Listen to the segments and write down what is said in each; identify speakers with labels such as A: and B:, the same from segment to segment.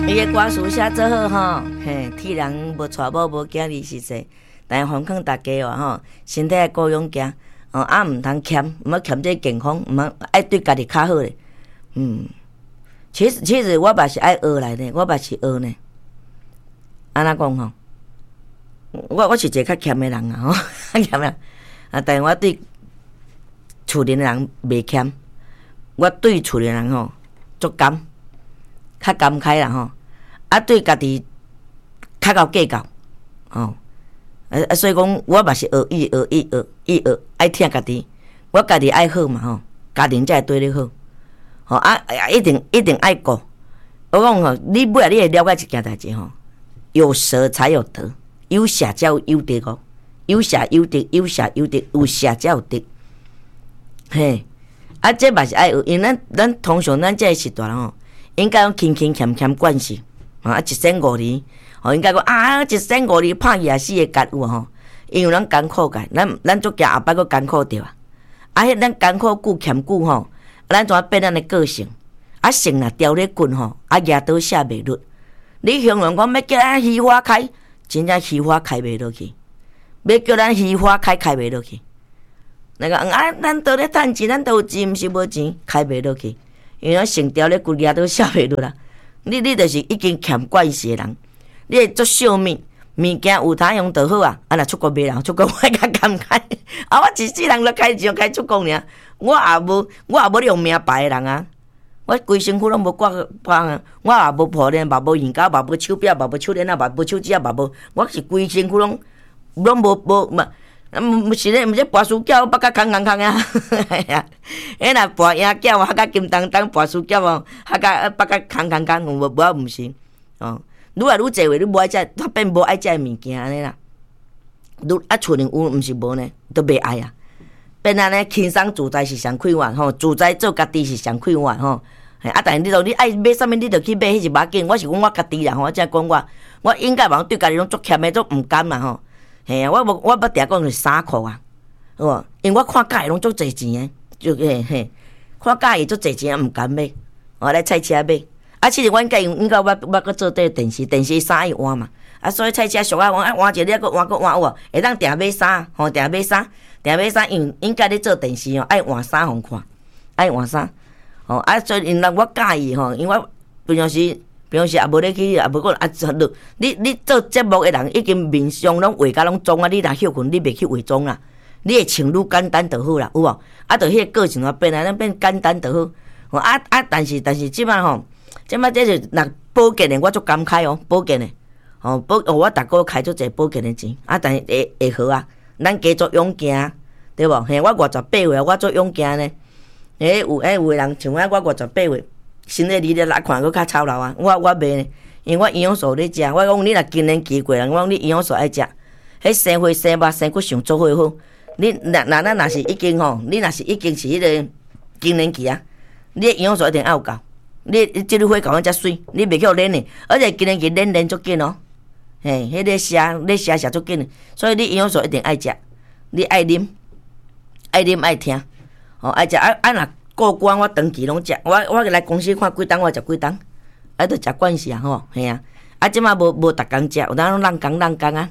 A: 伊个歌词写做好吼，嘿，替人无娶某无囝儿实际，但奉劝大家哦吼，身体顾养行，毋通欠，毋要欠这健康，毋要爱对家己较好咧。其实我嘛是爱学来的，我嘛是学呢。安怎讲吼？我是一个较欠的人啊吼，欠啊！但我对厝里的人袂欠，我对厝里人吼足感，较感慨啦吼。对家己较够计较，所以讲我嘛是学，爱听家己，我家己爱好嘛吼，家庭才会对你好，一定爱顾。我讲吼，你尾仔你会了解一件代志吼，有舍才有得，有舍才有得哦，有舍有得，有舍有得，有舍才有得。嘿，这嘛是爱学，因为咱通常咱这个时代人吼，应该讲轻欠惯势。一生5年，应该讲一生5年拍野死的觉有吼，因为咱艰苦个，咱足惊后摆佫艰苦着啊！迄咱艰苦久欠久吼，咱怎变咱的个性？性若掉咧棍吼，牙刀写袂落。你形容讲要叫咱虚花开，真正虚花开袂落去；要叫咱虚花开袂落去。那个咱倒咧趁钱，咱倒有钱，毋是无钱，开袂落去，因为咱性掉咧棍，牙刀写袂落啦。你就是已经欠惯势的人，你会足惜物件有他用就好啊！若出国买人，出国我较感慨。我一世人都开钱开出国尔，我也无用名牌的人啊！我规身躯拢无挂啊！我也无破链，嘛无银胶，嘛无手表，嘛无手链啊，嘛无手指啊，嘛无。我是规身躯拢无嘛。毋是咧，毋是跋输脚，甲空啊！迄若跋鹰脚，较金当当；跋输脚哦，较空，无啊，毋是哦。愈来愈济话，你无爱食，他变无爱食诶物件安尼啦。厝里有，毋是无呢，都袂爱啊。变安尼轻松自在是上快活吼，自在做家己是上快活吼。但是你爱买啥物，你着去买，迄是无要紧。我是讲我家己啦吼，我才讲我应该往对家己拢足欠诶，足毋甘啦吼。嘿啊，我要定讲是衫裤啊，好无？因为我看家己拢足侪钱诶，就看家己足侪钱毋甘买，我来菜车买。其实阮家应该我搁做这电视衫伊换嘛，所以菜车俗啊换一个，你搁换有无？会当定买衫，吼定买衫，应该咧做电视哦，爱换衫互看，爱换衫，所以因为我介意吼，因为我平常时也无咧去，也无讲你做节目的人已经面上拢画甲拢脏啊！你若休困，你袂去化妆啦，你会穿愈简单就好啦，有无？就迄个个性啊变来，咱变简单就好。但是即摆吼，即摆这是若保健的，我足感慨哦，保健的，我逐个开足侪保健的钱，但是会好啊，咱加做勇行，对无？我58岁，我做勇行呢。有的人像我58岁。身体力来看，佫较操劳啊！我袂呢，因为我营养素咧食。我讲你若更年期过人，我讲你营养素爱食。迄生血、生肉、生骨上做伙好。你若是已经吼，你若是已经是迄个更年期啊，你营养素一定爱有够。你即个血够才水，你袂去互练呢。而且更年期练足紧哦，迄个食足紧的，所以你营养素一定爱食，你爱啉爱听，爱食若。过关我长期拢食，我来公司看几档，我食几档，着食惯势啊吼，嘿啊！即马无逐工食，有当拢人工啊，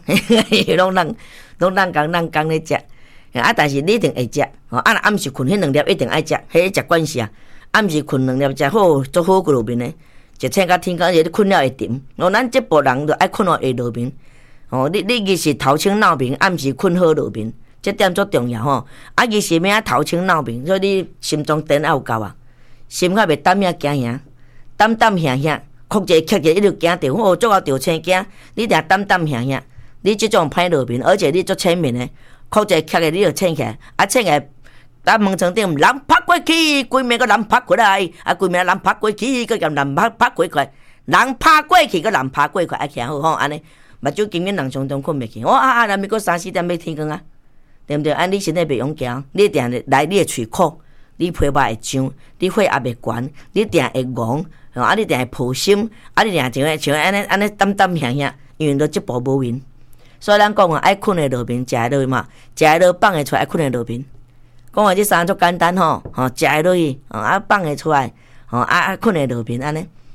A: 拢人工咧食。但是你一定会食，若暗时困迄2粒一定爱食，迄食惯势啊。暗时困2粒食好，足好过路面诶，一醒到天光，而且你困了会沉。咱这部人着爱困了会落眠。你其实头清脑明，暗时困好落眠。这点足重要吼，伊是要头清脑明，所以你心脏电有够啊，心较袂胆惊惊，胆吓，哭者咳者一直惊着，足够着青惊，你定胆吓，你即种歹落眠，而且你足浅眠的，哭者咳者你着醒起来，醒起来，门床顶人拍过去，规暝个人拍过来，规暝人拍过去，个人拍过去，人拍过去个人拍过去，起好吼，安尼，目睭今日人相当困袂去，咱咪过3-4点要天光啊。对毋对？你身体袂勇行，你定来你的喙苦，你皮肉会痒，你血压会悬，你定会戆，你定会抱心，你定像安尼胆吓，因为都即步无眠。所以咱讲爱困会落眠，食会落去嘛，食会落放会出来，爱困会落眠。讲话即3足简单吼，食会落去，放会出来，困会落眠安尼。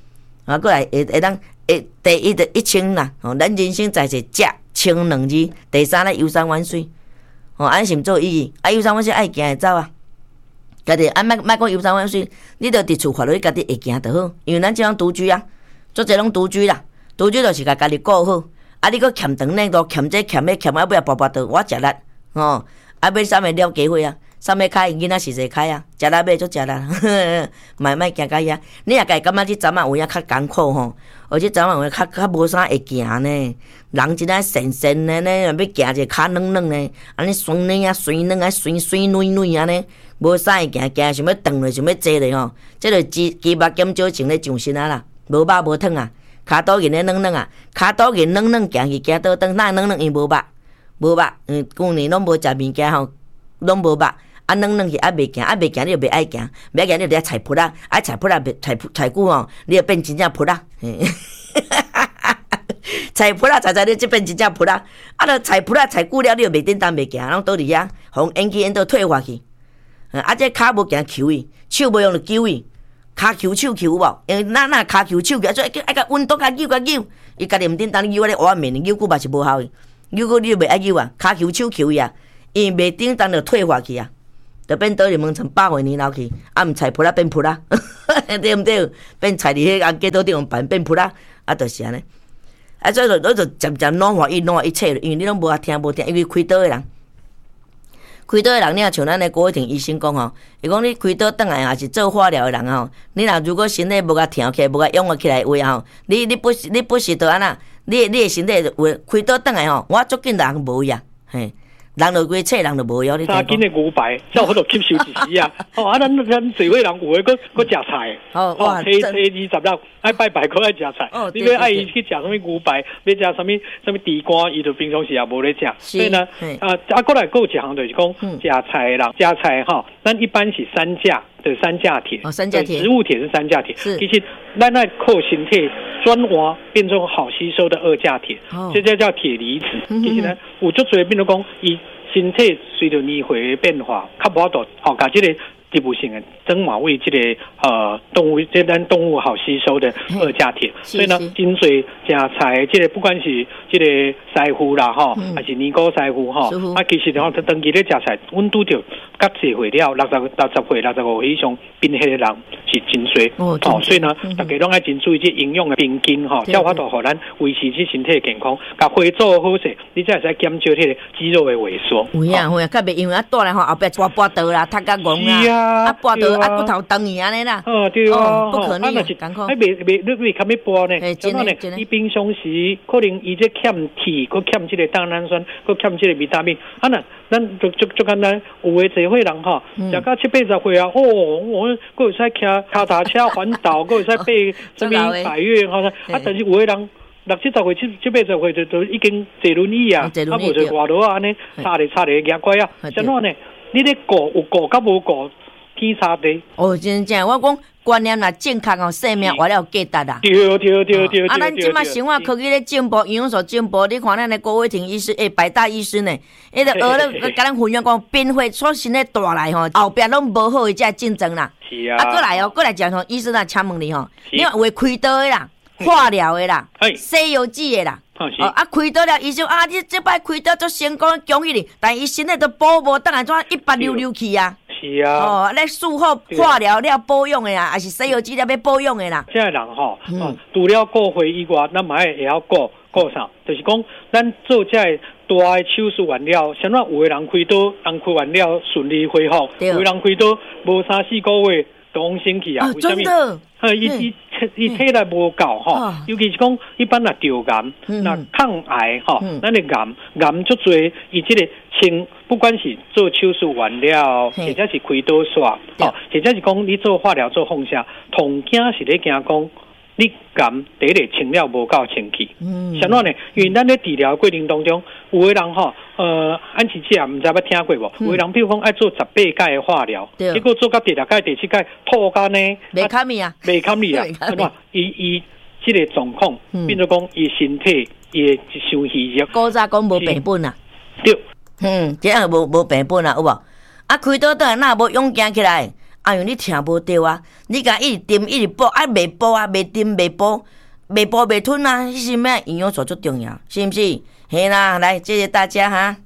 A: 啊，过来会当第一就一清啦，咱人生在世食清两字，第三咧游山玩水，安是毋做意义，游山玩水爱行会走啊。家己莫讲游山玩水，你着伫厝活落去，家己会行就好。因为咱即种独居啊，做侪拢独居啦，独居就是甲家己顾好。啊，你搁欠长呢，都欠这欠迄欠啊，尾啊跋倒，我食力啊，尾啥物了家伙啊，啥物开囡仔是会开啊，食力买足食力，莫行到遐。你也家己感觉即阵啊有影较艰苦吼，而且阵啊有较无啥会行呢，人真仔神神的呢，要行者骹软软的，安尼酸软啊，酸软啊，酸软软安尼。无啥会行，想要长咧，想要坐咧吼，即个鸡肉减少前咧上身啊啦，无肉无汤啊，骹肚硬咧软软啊，骹肚硬软软行去行倒转，哪软软伊无肉，旧年拢无食物件吼，拢无肉，啊软软去袂行，袂行你就袂爱行，袂爱行你就踩扑啦，踩扑啦踩久吼，你就变真正扑啦，踩扑啦踩你即变真正扑啦，啊着踩扑啦踩久了你就袂叮当袂行，拢倒伫遐，互延期延到退化去。这骹无行球伊，手无用就揪伊，骹球手球有无？因为咱骹球手球，所以爱甲运动甲扭，伊家己毋叮当你扭咧画面，扭久嘛是无效的，扭久你就袂爱扭啊，骹球手球伊啊，伊袂叮当就退化去啊，就变倒入门层100岁年老去，啊毋菜扑啦变扑啦，对毋对？变菜伫迄个街道顶办变扑啦，啊就是安尼，啊所以就渐软化一切，因为你拢无听，因为开刀的人。开刀的人，你若像咱的郭伟霆医生讲吼，伊讲你开刀转来也是做化疗的人吼，你若如果身体无甲调起来，无甲养起来话吼，你不是着安那，你的身体开刀转来吼，我足紧人无呀，嘿。人就规切，人就无晓。
B: 三斤的牛排，才有法度吸收一时啊！咱聚会人有诶，搁食菜，初20爱拜拜，搁爱食菜。你要爱伊去食什么牛排，要食什么地瓜，伊就平常时也无咧食。所以呢，过来有一项就是讲，食菜的人，食菜吼，咱一般是三价的三价铁，植物铁是三价铁。其实咱爱靠身体转换变成好吸收的2价铁，这叫铁离子。其实呢，有足侪变做讲伊。身体随着年岁的变化，较无法度甲这个植物性的转化为这个动物，这咱动物好吸收的2价铁。所以呢，真侪食菜，这个不管是这个师傅啦还是年糕师傅其实长期咧食菜，阮拄着较济岁了60岁、65岁以上贫血的人是真多所以呢，大家拢爱真注意这营养的平均才有法度互咱维持这身体的健康，甲血做好势，你才会使减少迄个肌肉的萎缩。
A: 有影，较袂因为倒来后壁跋倒啦，塌甲戆啦，跋倒骨头长去安尼啦。
B: 对啊，
A: 不可逆，艰苦。
B: 你较要跋呢？真的，伊平常时可能伊这欠铁，佮欠这个胆氨酸，佮欠这个维他命。咱就简单，有诶侪岁人食到70、80岁啊，我佮会使骑脚踏车环岛，佮会使爬什么百岳但是有诶人60、70岁、70、80岁就已经坐轮椅啊，无就外路啊安尼，插咧牙怪啊，怎样呢？你咧顾有顾甲无顾，天差地。
A: 真正我讲。观念若正确生命活了价值啊！
B: 对。
A: 咱即马生活科技咧进步，营养素进步，你看咱的郭伟霆医师，百大医师呢，伊就学咧，甲咱分享讲，变化出新的大来吼，后壁拢无好的才竞争啦。
B: 是啊。
A: 过来讲吼，医生请问你吼，你有开刀的啦，化疗的啦，西药剂的啦。开刀了，医生你这摆开刀做成功，恭喜你，但伊身体都保无，当然怎160去啊。
B: 是啊，
A: 咧术后化疗了保养的啦，还是西药治疗要保养的啦。
B: 现在人除了顾血以外，咱嘛会晓顾啥？就是讲，咱做这大的手术完了，像咱有的人开刀，人开完了顺利恢复；有的人开刀无3、4个月都生气啊。为什么？伊体力无够尤其是讲一般若着癌，那抗癌咱的癌足多，伊这个不管是做手术完了，或者是开刀煞，或者是讲你做化疗做放射，同惊是咧惊讲你癌第一个清了无够清气。像怎呢？因为咱咧治疗过程当中，有的人安琪姐唔知捌听过无？有的人比如讲爱做18届的化疗，结果做到第6届、第7届吐干呢，
A: 袂堪伊啊，
B: 伊这个状况变做讲伊身体伊伤虚弱。
A: 古早讲无病本啊，
B: 对，
A: 这样无病本啊，有无？开刀倒来哪无勇行起来？ 因为你听无着啊，你甲一直啉一直补，袂补啊，袂啉袂补，袂补袂吞啊，迄是咩营养素最重要，是毋是？嘿啦，来，谢谢大家哈。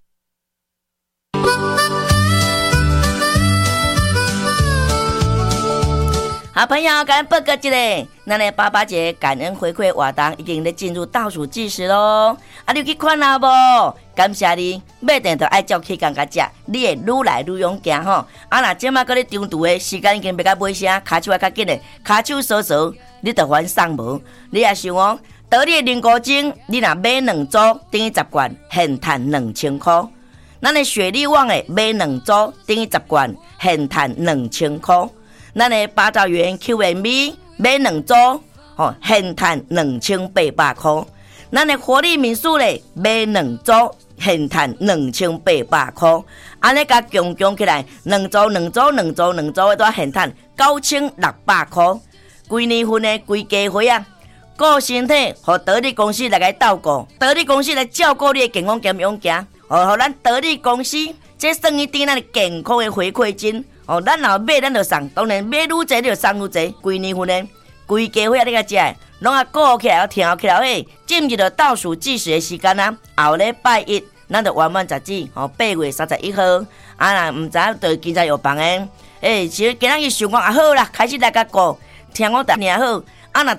A: 好朋友，感恩报告一个，咱的爸爸节感恩回馈活动已经咧进入倒数计时咯。啊，你去看啊无？感谢你，买定就爱照起工甲食，你会愈来愈勇敢吼。啊，若即马搁咧长途的时间已经要到尾声，骹手要较紧的，骹手扫扫，你就还送无？你也想哦，得你的人工精，你若买2组等于10罐，现赚2000块。咱的雪力旺的买2组等于10罐，现赚2000块。咱的八爪鱼 QMB 买2组，现赚2800块。咱的活力民宿咧买2组，现赚2800块。安尼甲强起来，2组都现赚9600块。规年份的规家伙啊，顾身体，互得力公司来个照顾，得力公司来照顾你的健康兼勇敢，互咱得力公司这算一点咱的健康的回馈金。咱若买咱就送，当然买愈济你就送愈济。规年份的规家伙你甲食，拢啊顾起来，听起来嘿，进入了倒数计时的时间啊。后礼拜一，咱就圆满截止，8月31号。啊，若毋知就今仔有房的，其实今仔日想讲啊好啦，开始来甲顾，听我答尔好。啊，若